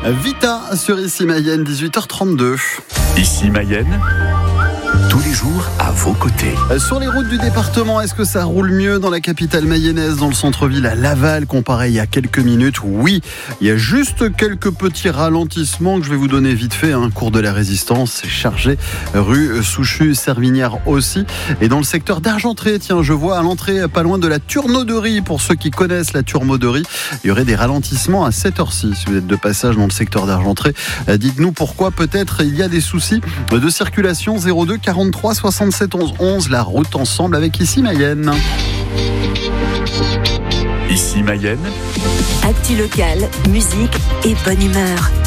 Vita sur Ici Mayenne, 18h32. Ici Mayenne, tous les jours à vos côtés. Sur les routes du département, est-ce que ça roule mieux dans la capitale mayonnaise, dans le centre-ville à Laval, comparé il y a quelques minutes? Oui, il y a juste quelques petits ralentissements que je vais vous donner vite fait. Cours de la Résistance, c'est chargé. Rue Souchu-Servignard aussi. Et dans le secteur d'Argentré, tiens, je vois à l'entrée, pas loin de la Turnoderie, pour ceux qui connaissent la Turnoderie, il y aurait des ralentissements à cette heure-ci. Si vous êtes de passage dans le secteur d'Argentré, dites-nous pourquoi peut-être il y a des soucis de circulation. 02 43 67 11 11, la route ensemble avec Ici Mayenne. Ici Mayenne, Actu locale, musique et bonne humeur.